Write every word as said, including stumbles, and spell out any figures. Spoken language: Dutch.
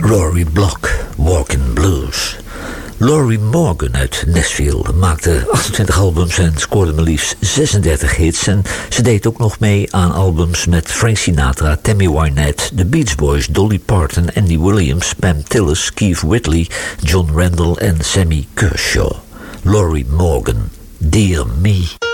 Laurie Block, Walking Blues. Laurie Morgan uit Nashville maakte achtentwintig albums en scoorde maar liefst zesendertig hits. En ze deed ook nog mee aan albums met Frank Sinatra, Tammy Wynette, The Beach Boys, Dolly Parton, Andy Williams, Pam Tillis, Keith Whitley, John Randall en Sammy Kershaw. Laurie Morgan, Dear Me.